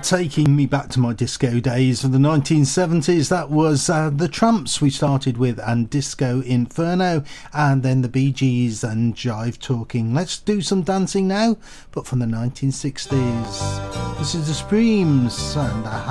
taking me back to my disco days of the 1970s. That was the Tramps we started with, and Disco Inferno, and then the Bee Gees and Jive Talking. Let's do some dancing now, but from the 1960s. This is the Supremes and